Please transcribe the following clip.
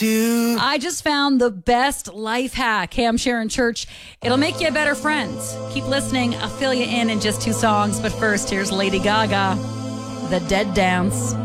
to. I just found the best life hack. Hey, I'm Sharon Church. It'll make you a better friend. Keep listening. I'll fill you in just 2 songs. But first, here's Lady Gaga, The Dead Dance.